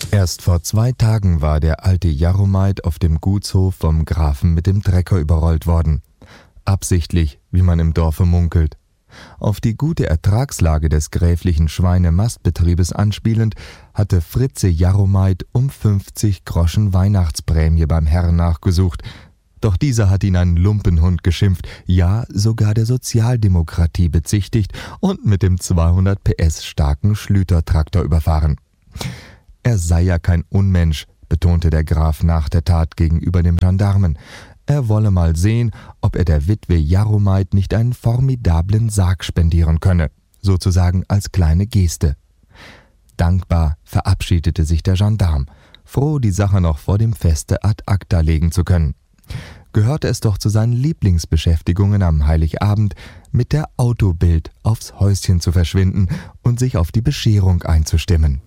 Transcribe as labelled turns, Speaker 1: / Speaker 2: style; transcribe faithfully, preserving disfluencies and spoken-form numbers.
Speaker 1: Erst vor zwei Tagen war der alte Jaromait auf dem Gutshof vom Grafen mit dem Trecker überrollt worden. Absichtlich, wie man im Dorfe munkelt. Auf die gute Ertragslage des gräflichen Schweinemastbetriebes anspielend, hatte Fritze Jaromait um fünfzig Groschen Weihnachtsprämie beim Herrn nachgesucht. Doch dieser hat ihn einen Lumpenhund geschimpft, ja sogar der Sozialdemokratie bezichtigt und mit dem zweihundert P S starken Schlütertraktor überfahren. Er sei ja kein Unmensch, betonte der Graf nach der Tat gegenüber dem Gendarmen. Er wolle mal sehen, ob er der Witwe Jaromait nicht einen formidablen Sarg spendieren könne, sozusagen als kleine Geste. Dankbar verabschiedete sich der Gendarm, froh, die Sache noch vor dem Feste ad acta legen zu können. Gehörte es doch zu seinen Lieblingsbeschäftigungen am Heiligabend, mit der Autobild aufs Häuschen zu verschwinden und sich auf die Bescherung einzustimmen.